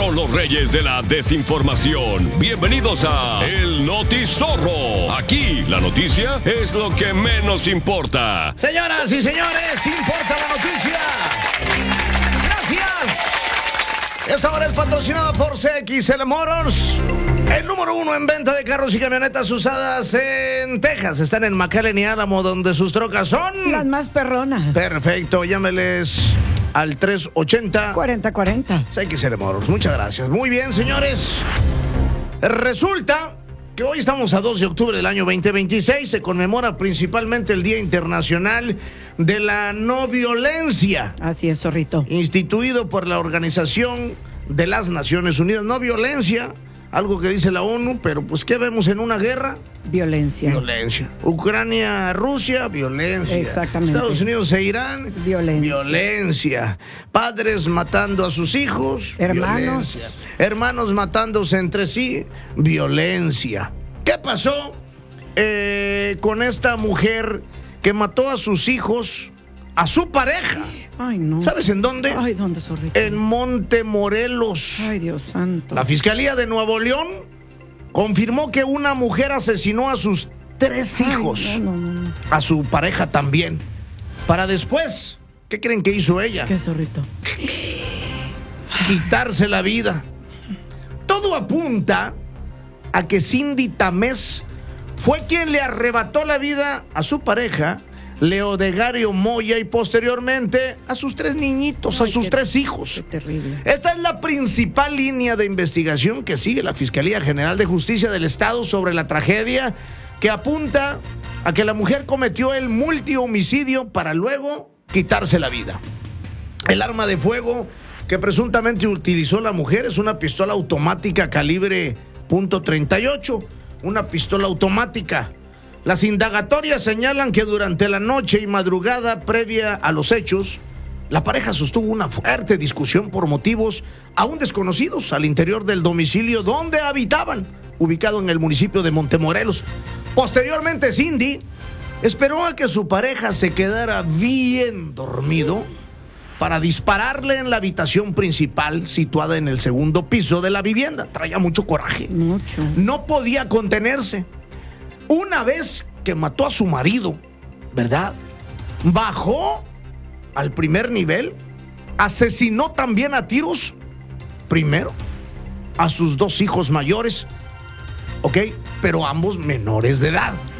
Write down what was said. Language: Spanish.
Llegaron los reyes de la desinformación. Bienvenidos a El Notizorro. Aquí la noticia es lo que menos importa. Señoras y señores, importa la noticia. Gracias. Esta hora es patrocinada por CXL Motors, el número 1 en venta de carros y camionetas usadas en Texas. Están en McAllen y Álamo, donde sus trocas son las más perronas. Perfecto, llámeles al 380-4040. CXL Motors, muchas gracias. Muy bien, señores. Resulta que hoy estamos a 2 de octubre del año 2026. Se conmemora principalmente el Día Internacional de la No Violencia. Así es, zorrito. Instituido por la Organización de las Naciones Unidas. No violencia, algo que dice la ONU, pero pues ¿qué vemos en una guerra? Violencia. Violencia. Ucrania, Rusia, violencia. Exactamente. Estados Unidos e Irán, violencia. Violencia. Padres matando a sus hijos, hermanos. Violencia. Hermanos matándose entre sí, violencia. ¿Qué pasó con esta mujer que mató a sus hijos, a su pareja? Ay, no. ¿Sabes en dónde? Ay, ¿dónde, zorrito? En Montemorelos. Ay, Dios santo. La Fiscalía de Nuevo León confirmó que una mujer asesinó a sus 3 hijos. No. A su pareja también. Para después, ¿qué creen que hizo ella? ¿Qué, zorrito? Quitarse la vida. Todo apunta a que Cindy Tamés fue quien le arrebató la vida a su pareja, Leodegario Moya, y posteriormente a sus 3 niñitos, a sus 3 hijos. Qué terrible. Esta es la principal línea de investigación que sigue la Fiscalía General de Justicia del Estado sobre la tragedia, que apunta a que la mujer cometió el multihomicidio para luego quitarse la vida. El arma de fuego que presuntamente utilizó la mujer es una pistola automática calibre .38, una pistola automática. Las indagatorias señalan que durante la noche y madrugada previa a los hechos, la pareja sostuvo una fuerte discusión por motivos aún desconocidos al interior del domicilio donde habitaban, ubicado en el municipio de Montemorelos. Posteriormente, Cindy esperó a que su pareja se quedara bien dormido para dispararle en la habitación principal situada en el segundo piso de la vivienda. Traía mucho coraje. Mucho. No podía contenerse. Una vez que mató a su marido, ¿verdad? Bajó al primer nivel, asesinó también a tiros, primero, a sus 2 hijos mayores, ¿ok? Pero ambos menores de edad.